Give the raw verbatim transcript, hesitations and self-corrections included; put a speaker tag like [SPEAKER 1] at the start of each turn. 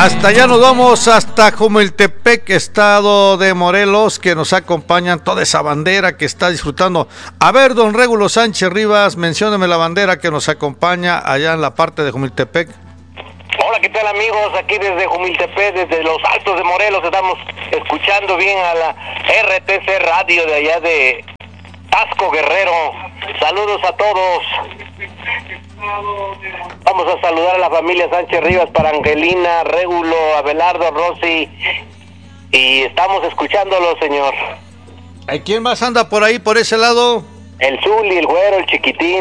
[SPEAKER 1] Hasta allá nos vamos, hasta Jumiltepec, estado de Morelos, que nos acompañan toda esa bandera que está disfrutando. A ver, don Régulo Sánchez Rivas, mencióneme la bandera que nos acompaña allá en la parte de Jumiltepec.
[SPEAKER 2] Hola, ¿qué tal, amigos? Aquí desde Jumiltepec, desde los Altos de Morelos, estamos escuchando bien a la R T C Radio de allá de Tasco, Guerrero. Saludos a todos. Vamos a saludar a la familia Sánchez Rivas, para Angelina, Régulo, Abelardo, Rosy, y estamos escuchándolo, señor.
[SPEAKER 1] ¿Quién más anda por ahí, por ese lado?
[SPEAKER 2] El Zuli, el Güero, el Chiquitín.